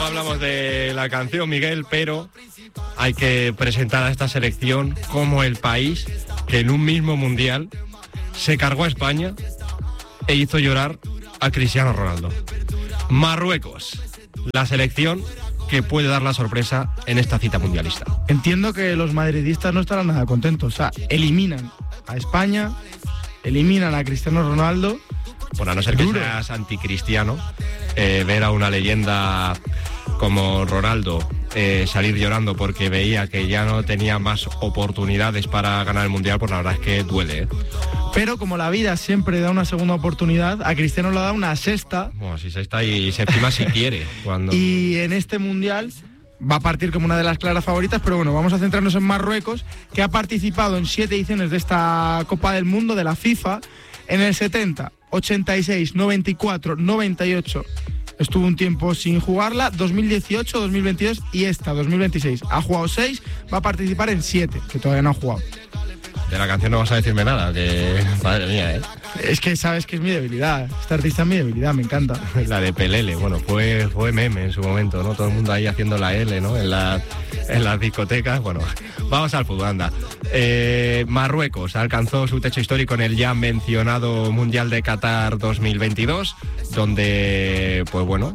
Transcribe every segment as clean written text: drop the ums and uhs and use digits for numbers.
Hablamos de la canción, Miguel, pero hay que presentar a esta selección como el país que en un mismo mundial se cargó a España e hizo llorar a Cristiano Ronaldo. Marruecos, la selección que puede dar la sorpresa en esta cita mundialista. Entiendo que los madridistas no estarán nada contentos. O sea, eliminan a España, eliminan a Cristiano Ronaldo. Bueno, a no ser que seas anticristiano, ver a una leyenda como Ronaldo salir llorando porque veía que ya no tenía más oportunidades para ganar el Mundial, pues la verdad es que duele, ¿eh? Pero como la vida siempre da una segunda oportunidad, a Cristiano le da una sexta. Bueno, si sexta y séptima si quiere. Y en este Mundial va a partir como una de las claras favoritas, pero bueno, vamos a centrarnos en Marruecos, que ha participado en 7 ediciones de esta Copa del Mundo de la FIFA. En el 70, 86, 94, 98 estuvo un tiempo sin jugarla, 2018, 2022 y esta, 2026. Ha jugado 6, va a participar en 7, que todavía no ha jugado. De la canción no vas a decirme nada, que madre mía, ¿eh? Es que sabes que es mi debilidad, esta artista es mi debilidad, me encanta. La de Pelele, bueno, fue meme en su momento, ¿no? Todo el mundo ahí haciendo la L, ¿no? En las discotecas, bueno, vamos al fútbol, anda. Marruecos alcanzó su techo histórico en el ya mencionado Mundial de Qatar 2022, donde, pues bueno,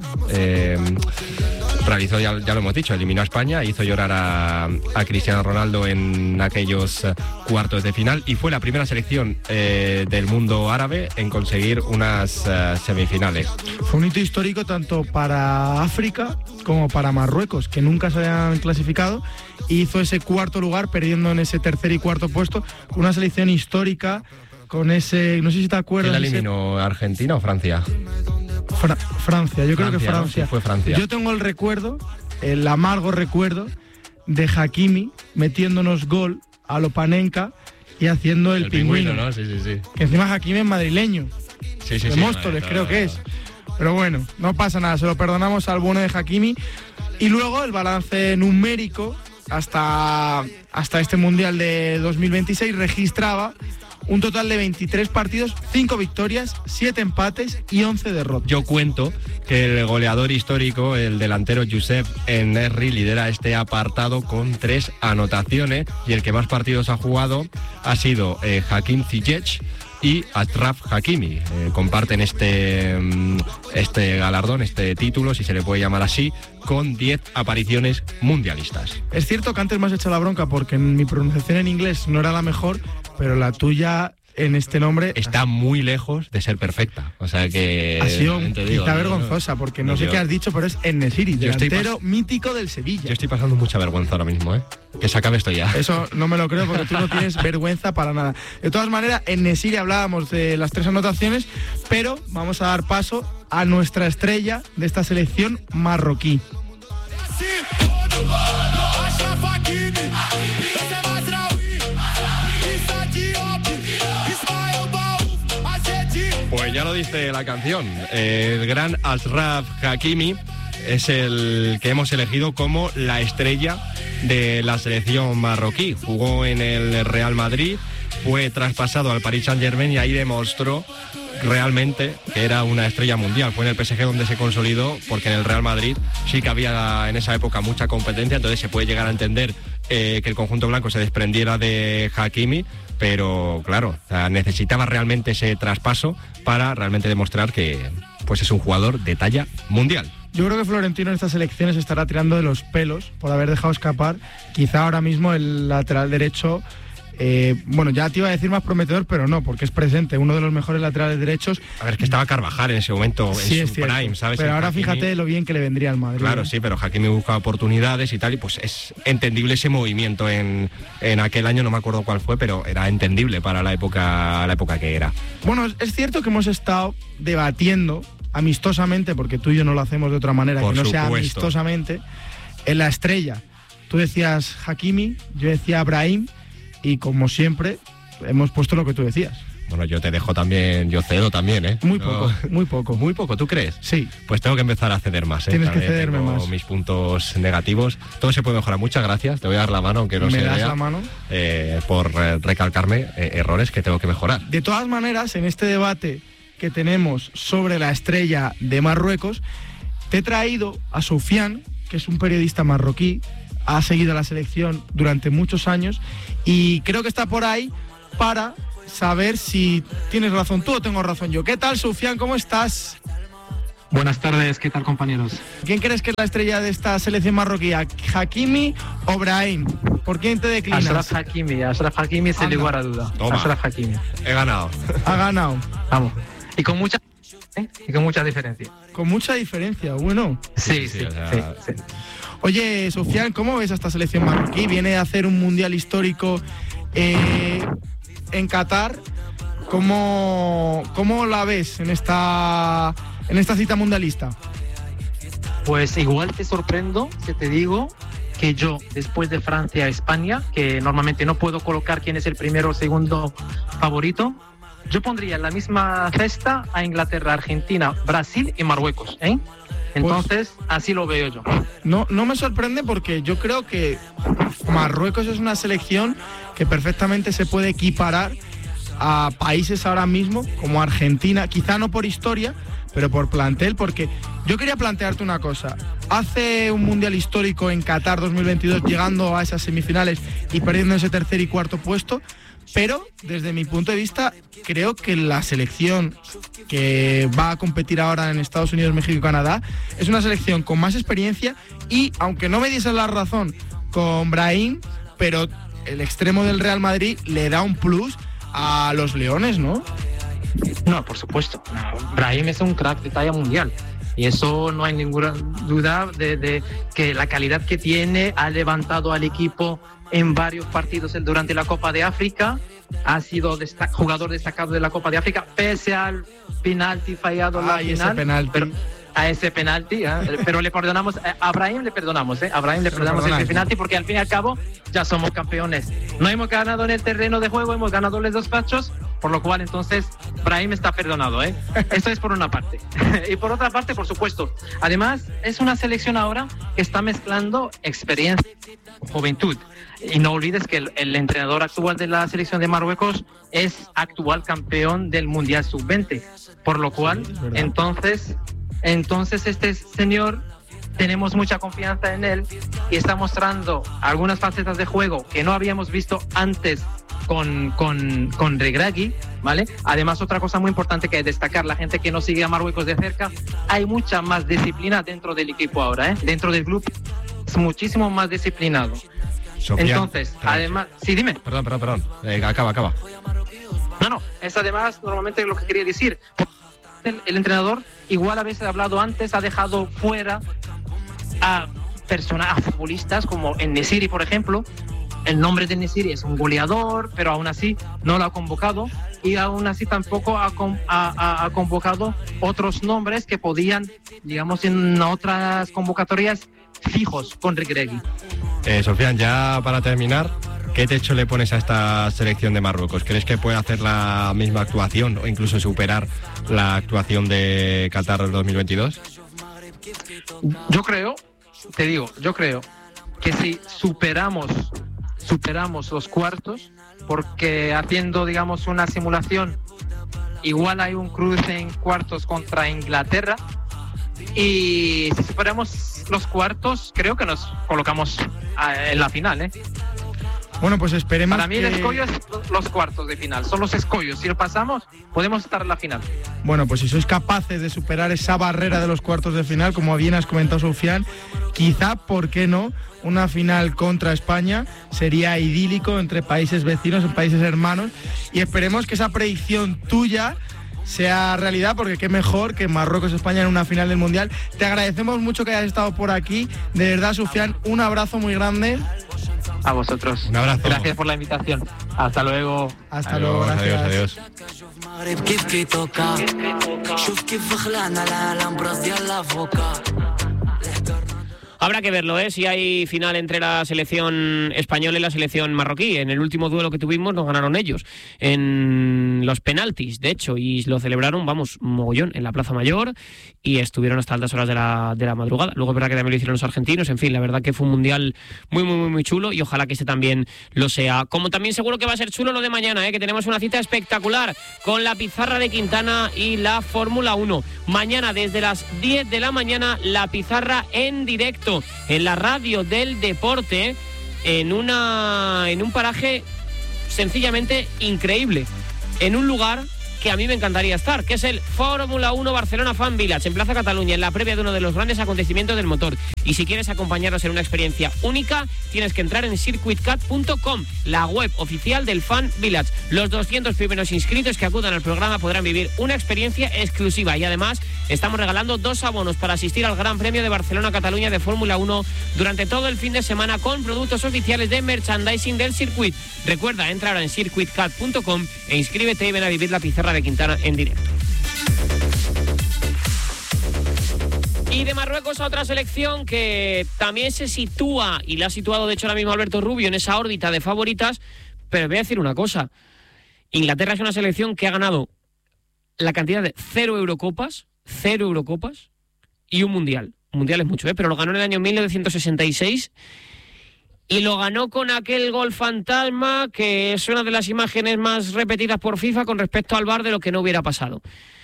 realizó, ya lo hemos dicho, eliminó a España, hizo llorar a Cristiano Ronaldo en aquellos cuartos de final y fue la primera selección del mundo árabe en conseguir unas semifinales. Fue un hito histórico tanto para África como para Marruecos, que nunca se habían clasificado, y hizo ese cuarto lugar perdiendo en ese tercer y cuarto puesto con una selección histórica, con ese, no sé si te acuerdas. ¿Quién la eliminó, Argentina o Francia? Francia, yo creo que Francia. ¿No? Sí, fue Francia. Yo tengo el recuerdo, el amargo recuerdo de Hakimi metiéndonos gol a lo Panenka y haciendo el pingüino, ¿no? Sí. Que encima Hakimi es madrileño. Sí. De Móstoles, creo que es. Pero bueno, no pasa nada, se lo perdonamos al bueno de Hakimi. Y luego el balance numérico hasta este Mundial de 2026 registraba un total de 23 partidos, 5 victorias, 7 empates y 11 derrotas. Yo cuento que el goleador histórico, el delantero Youssef En-Nesyri, lidera este apartado con 3 anotaciones y el que más partidos ha jugado ha sido Hakim Ziyech y Achraf Hakimi. Comparten este galardón, este título, si se le puede llamar así, con 10 apariciones mundialistas. Es cierto que antes me has hecho la bronca porque mi pronunciación en inglés no era la mejor, pero la tuya en este nombre está muy lejos de ser perfecta. O sea que ha sido quizá vergonzosa, porque no sé qué has dicho, pero es En-Nesyri, delantero mítico del Sevilla. Yo estoy pasando mucha vergüenza ahora mismo, ¿eh? Que se acabe esto ya. Eso no me lo creo, porque tú no tienes vergüenza para nada. De todas maneras, En-Nesyri hablábamos de las 3 anotaciones, pero vamos a dar paso a nuestra estrella de esta selección marroquí. Pues ya lo dice la canción, el gran Achraf Hakimi es el que hemos elegido como la estrella de la selección marroquí. Jugó en el Real Madrid, fue traspasado al Paris Saint-Germain y ahí demostró realmente que era una estrella mundial. Fue en el PSG donde se consolidó, porque en el Real Madrid sí que había en esa época mucha competencia, entonces se puede llegar a entender que el conjunto blanco se desprendiera de Hakimi, pero claro, o sea, necesitaba realmente ese traspaso para realmente demostrar que pues es un jugador de talla mundial. Yo creo que Florentino en estas elecciones estará tirando de los pelos por haber dejado escapar quizá ahora mismo el lateral derecho. Bueno, ya te iba a decir más prometedor, pero no, porque es presente, uno de los mejores laterales derechos. A ver, que estaba Carvajal en ese momento, sí, en su prime, ¿sabes? Pero ahora Hakimi, fíjate lo bien que le vendría al Madrid. Claro, sí, pero Hakimi busca oportunidades y tal, y pues es entendible ese movimiento en aquel año, no me acuerdo cuál fue, pero era entendible para la época que era. Bueno, es cierto que hemos estado debatiendo amistosamente, porque tú y yo no lo hacemos de otra manera, por que no supuesto. sea amistosamente, en la estrella. Tú decías Hakimi, yo decía Brahim, y como siempre, hemos puesto lo que tú decías. Bueno, yo te dejo también, yo cedo también, ¿eh? Muy poco. Muy poco, ¿tú crees? Sí. Pues tengo que empezar a ceder más, ¿eh? Tienes también que cederme tengo más. Mis puntos negativos. Todo se puede mejorar. Muchas gracias. Te voy a dar la mano, aunque no se vea. ¿Me das la mano? Por recalcarme errores que tengo que mejorar. De todas maneras, en este debate que tenemos sobre la estrella de Marruecos, te he traído a Soufiane, que es un periodista marroquí, ha seguido la selección durante muchos años y creo que está por ahí para saber si tienes razón tú o tengo razón yo. ¿Qué tal, Soufiane? ¿Cómo estás? Buenas tardes, ¿qué tal, compañeros? ¿Quién crees que es la estrella de esta selección marroquí? ¿Hakimi o Brahim? ¿Por quién te declinas? Achraf Hakimi sin lugar a duda. Toma. Achraf Hakimi. He ganado. Ha ganado. Vamos. Y con mucha diferencia. Con mucha diferencia, bueno. Sí. Oye, Soufiane, ¿cómo ves a esta selección marroquí? Viene a hacer un mundial histórico en Qatar. ¿Cómo la ves en esta cita mundialista? Pues igual te sorprendo si te digo que yo, después de Francia a España, que normalmente no puedo colocar quién es el primero o segundo favorito, yo pondría en la misma cesta a Inglaterra, Argentina, Brasil y Marruecos, ¿eh? Entonces, así lo veo yo. No me sorprende porque yo creo que Marruecos es una selección que perfectamente se puede equiparar a países ahora mismo como Argentina, quizá no por historia, pero por plantel, porque yo quería plantearte una cosa. Hace un mundial histórico en Qatar 2022, llegando a esas semifinales y perdiendo ese tercer y cuarto puesto, pero desde mi punto de vista creo que la selección que va a competir ahora en Estados Unidos, México y Canadá es una selección con más experiencia y, aunque no me dieses la razón con Brahim, pero el extremo del Real Madrid le da un plus a los Leones, ¿no? No, por supuesto. Brahim es un crack de talla mundial. Y eso no hay ninguna duda de que la calidad que tiene, ha levantado al equipo en varios partidos durante la Copa de África, ha sido jugador destacado de la Copa de África, pese al penalti fallado en la final. A ese penalti, pero le perdonamos, a Brahim le perdonamos, a Brahim le perdonamos ese penalti porque al fin y al cabo ya somos campeones. No hemos ganado en el terreno de juego, hemos ganado los despachos, por lo cual entonces Brahim está perdonado, Esto es por una parte. Y por otra parte, por supuesto, además es una selección ahora que está mezclando experiencia con juventud. Y no olvides que el entrenador actual de la selección de Marruecos es actual campeón del Mundial Sub-20, por lo cual entonces este señor, tenemos mucha confianza en él y está mostrando algunas facetas de juego que no habíamos visto antes con Regragui, ¿vale? Además, otra cosa muy importante que destacar, la gente que no sigue a Marruecos de cerca, hay mucha más disciplina dentro del equipo ahora, dentro del grupo es muchísimo más disciplinado. Soufiane, entonces, además, sí, dime. Perdón. Acaba. No, es además normalmente lo que quería decir. El entrenador, igual a veces ha hablado antes, ha dejado fuera a futbolistas como en Nesiri, por ejemplo. El nombre de Nesiri es un goleador, pero aún así no lo ha convocado y aún así tampoco ha convocado otros nombres que podían, digamos, en otras convocatorias fijos con Regragui. Soufiane, ya para terminar, ¿qué techo le pones a esta selección de Marruecos? ¿Crees que puede hacer la misma actuación o incluso superar la actuación de Qatar 2022? Yo creo que si superamos los cuartos, porque haciendo, digamos, una simulación, igual hay un cruce en cuartos contra Inglaterra, y si superamos los cuartos, creo que nos colocamos en la final, Bueno, pues esperemos. Para mí el escollo es los cuartos de final, son los escollos. Si lo pasamos, podemos estar en la final. Bueno, pues si sois capaces de superar esa barrera de los cuartos de final, como bien has comentado, Soufiane, quizá, ¿por qué no?, una final contra España sería idílico entre países vecinos, en países hermanos, y esperemos que esa predicción tuya sea realidad, porque qué mejor que Marruecos-España en una final del Mundial. Te agradecemos mucho que hayas estado por aquí, de verdad, Soufiane, un abrazo muy grande. A vosotros. Un abrazo. Gracias por la invitación. Hasta luego. Hasta luego, gracias. Adiós. Habrá que verlo, si hay final entre la selección española y la selección marroquí. En el último duelo que tuvimos nos ganaron ellos en los penaltis, de hecho, y lo celebraron, mogollón, en la Plaza Mayor, y estuvieron hasta altas horas de la madrugada. Luego es verdad que también lo hicieron los argentinos. En fin, la verdad que fue un mundial muy, muy, muy, muy chulo, y ojalá que este también lo sea. Como también seguro que va a ser chulo lo de mañana, que tenemos una cita espectacular con la pizarra de Quintana y la Fórmula 1. Mañana desde las 10 de la mañana la pizarra en directo en la radio del deporte, en un paraje sencillamente increíble, en un lugar que a mí me encantaría estar, que es el Fórmula 1 Barcelona Fan Village, en Plaza Cataluña, en la previa de uno de los grandes acontecimientos del motor. Y si quieres acompañarnos en una experiencia única, tienes que entrar en circuitcat.com, la web oficial del Fan Village. Los 200 primeros inscritos que acudan al programa podrán vivir una experiencia exclusiva, y además estamos regalando 2 abonos para asistir al Gran Premio de Barcelona-Cataluña de Fórmula 1 durante todo el fin de semana, con productos oficiales de merchandising del circuit. Recuerda, entra ahora en circuitcat.com e inscríbete y ven a vivir la pizarra de Quintana en directo. Y de Marruecos a otra selección que también se sitúa, y la ha situado de hecho ahora mismo Alberto Rubio, en esa órbita de favoritas. Pero voy a decir una cosa: Inglaterra es una selección que ha ganado la cantidad de 0 Eurocopas y un Mundial. Un Mundial es mucho, pero lo ganó en el año 1966 y lo ganó con aquel gol fantasma que es una de las imágenes más repetidas por FIFA con respecto al VAR de lo que no hubiera pasado.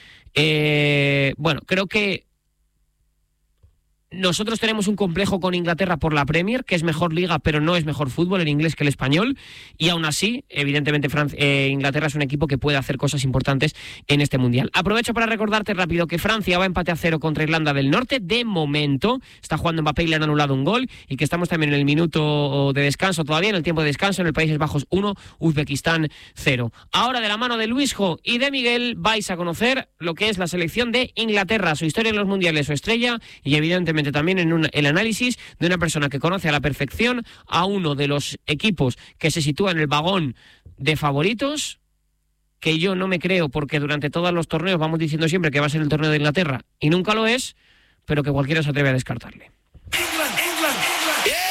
Creo que nosotros tenemos un complejo con Inglaterra por la Premier, que es mejor liga, pero no es mejor fútbol el inglés que el español. Y aún así, evidentemente, Inglaterra es un equipo que puede hacer cosas importantes en este Mundial. Aprovecho para recordarte rápido que Francia va empate a 0 contra Irlanda del Norte. De momento, está jugando Mbappé y le han anulado un gol. Y que estamos también en el minuto de descanso todavía, en el tiempo de descanso, en el Países Bajos 1, Uzbekistán 0. Ahora, de la mano de Luisjo y de Miguel, vais a conocer lo que es la selección de Inglaterra, su historia en los mundiales, su estrella, y evidentemente también el análisis de una persona que conoce a la perfección a uno de los equipos que se sitúa en el vagón de favoritos, que yo no me creo, porque durante todos los torneos vamos diciendo siempre que va a ser el torneo de Inglaterra y nunca lo es, pero que cualquiera se atreve a descartarle. England, England, England.